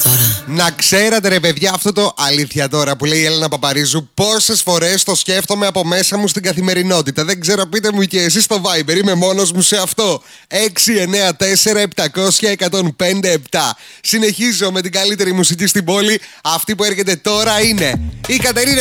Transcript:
τώρα. Να ξέρατε ρε παιδιά, αυτό το αλήθεια τώρα που λέει η Έλενα Παπαρίζου, πόσες φορές το σκέφτομαι από μέσα μου στην καθημερινότητα. Δεν ξέρω, πείτε μου και εσείς στο Viber, είμαι μόνος μου σε αυτό. 694-700-1057. Συνεχίζω με την καλύτερη μουσική στην πόλη. Αυτή που έρχεται τώρα είναι η Κατερίνα